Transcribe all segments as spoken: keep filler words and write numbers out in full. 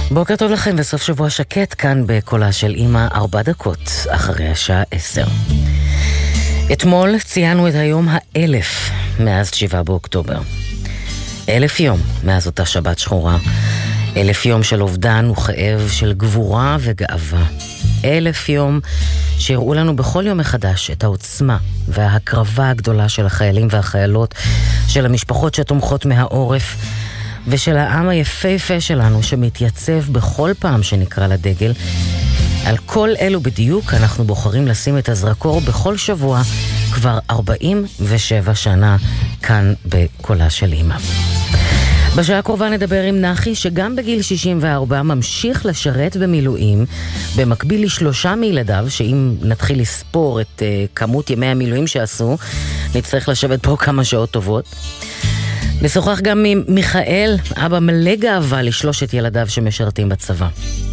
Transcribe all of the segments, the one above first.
בוקר טוב לכם וסוף שבוע שקט כאן בקולה של אמא, ארבע דקות אחרי השעה עשר. אתמול ציינו את היום האלף מאז שבעה באוקטובר. אלף יום מאז אותה שבת שחורה. אלף יום של אובדן וכאב, של גבורה וגאווה. אלף יום שהראו לנו בכל יום מחדש את העוצמה וההקרבה הגדולה של החיילים והחיילות, של המשפחות שתומכות מהעורף, ושל העם היפהפה שלנו שמתייצב בכל פעם שנקרא לדגל. על כל אלו בדיוק אנחנו בוחרים לשים את הזרקור בכל שבוע כבר ארבעים ושבע שנה כאן בקולה של אמא. בשעה הקרובה נדבר עם נחי שגם בגיל שישים וארבע ממשיך לשרת במילואים במקביל לשלושה מילדיו, שאם נתחיל לספור את uh, כמות ימי המילואים שעשו נצטרך לשבת פה כמה שעות טובות. נשוחח גם עם מיכאל, אבא מלא גאווה לשלושת ילדיו שמשרתים בצבא.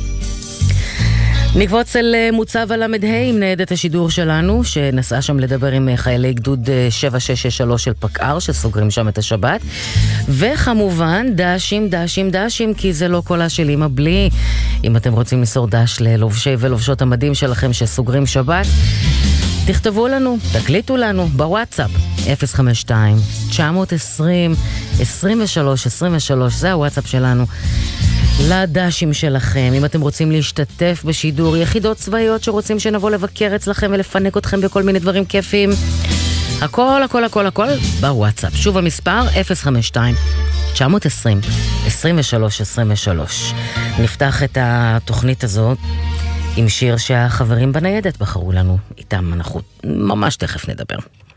נקבוץ אל מוצב הלמד ה' עם ניידת השידור שלנו, שנסעה שם לדבר עם חיילי גדוד שבע שש שש שלוש של פקער, שסוגרים שם את השבת. וכמובן, דשים, דשים, דשים, כי זה לא קולה של אמא בלי. אם אתם רוצים למסור דש ללובשי ולובשות המדים שלכם שסוגרים שבת, תכתבו לנו, תקליטו לנו בוואטסאפ אפס חמש שתיים תשע עשרים עשרים ושלוש עשרים ושלוש, זה הוואטסאפ שלנו. לדשים שלכם, אם אתם רוצים להשתתף בשידור, יחידות צבאיות שרוצים שנבוא לבקר אצלכם ולפנק אתכם בכל מיני דברים כיפים, הכל הכל הכל הכל בוואטסאפ. שוב המספר אפס חמש שתיים תשע עשרים עשרים ושלוש עשרים ושלוש. נפתח את התוכנית הזאת עם שיר שהחברים בניידת בחרו לנו, איתם אנחנו ממש תכף נדבר.